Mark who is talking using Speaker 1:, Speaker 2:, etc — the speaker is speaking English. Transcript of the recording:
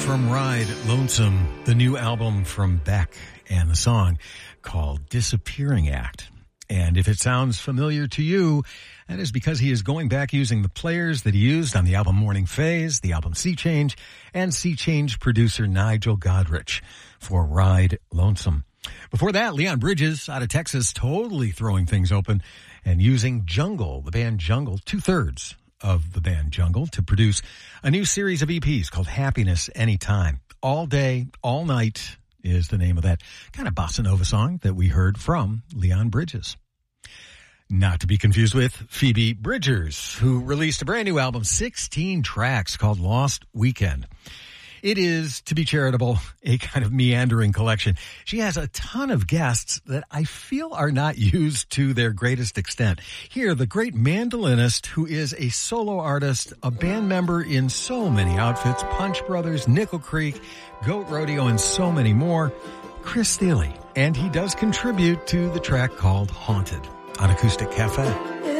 Speaker 1: From Ride Lonesome, the new album from Beck, and the song called Disappearing Act. And if it sounds familiar to you, that is because he is going back using the players that he used on the album Morning Phase, the album Sea Change, and Sea Change producer Nigel Godrich for Ride Lonesome. Before that, Leon Bridges out of Texas, totally throwing things open and using Jungle, the band Jungle, 2/3 of the band Jungle, to produce a new series of EPs called Happiness Anytime. All Day, All Night is the name of that kind of bossa nova song that we heard from Leon Bridges. Not to be confused with Phoebe Bridgers, who released a brand new album, 16 tracks, called Lost Weekend. It is, to be charitable, a kind of meandering collection. She has a ton of guests that I feel are not used to their greatest extent. Here, the great mandolinist who is a solo artist, a band member in so many outfits, Punch Brothers, Nickel Creek, Goat Rodeo, and so many more, Chris Thile. And he does contribute to the track called Haunted on Acoustic Cafe.